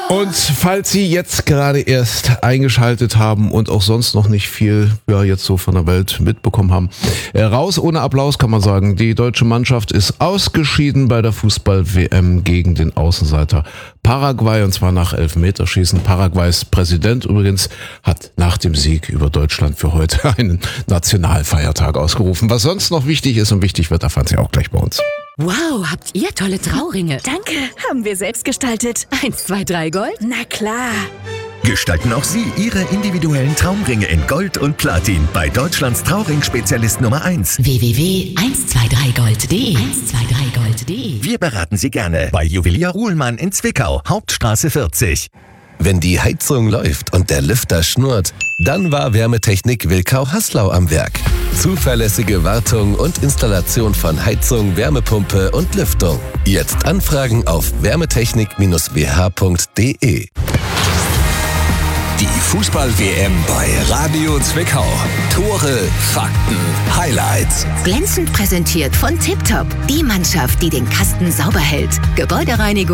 Und falls Sie jetzt gerade erst eingeschaltet haben und auch sonst noch nicht viel jetzt so von der Welt mitbekommen haben, raus ohne Applaus kann man sagen. Die deutsche Mannschaft ist ausgeschieden bei der Fußball-WM gegen den Außenseiter Paraguay, und zwar nach Elfmeterschießen. Paraguays Präsident übrigens hat nach dem Sieg über Deutschland für heute einen Nationalfeiertag ausgerufen. Was sonst noch wichtig ist und wichtig wird, erfahren Sie auch gleich bei uns. Wow, habt ihr tolle Trauringe. Danke, haben wir selbst gestaltet. 1, 2, 3 Gold? Na klar. Gestalten auch Sie Ihre individuellen Traumringe in Gold und Platin bei Deutschlands Trauring-Spezialist Nummer 1. www.123gold.de 123gold.de. Wir beraten Sie gerne bei Juwelier Ruhlmann in Zwickau, Hauptstraße 40. Wenn die Heizung läuft und der Lüfter schnurrt, dann war Wärmetechnik Wilkau-Haslau am Werk. Zuverlässige Wartung und Installation von Heizung, Wärmepumpe und Lüftung. Jetzt anfragen auf wärmetechnik-bh.de. Die Fußball-WM bei Radio Zwickau. Tore, Fakten, Highlights. Glänzend präsentiert von Tiptop. Die Mannschaft, die den Kasten sauber hält. Gebäudereinigung.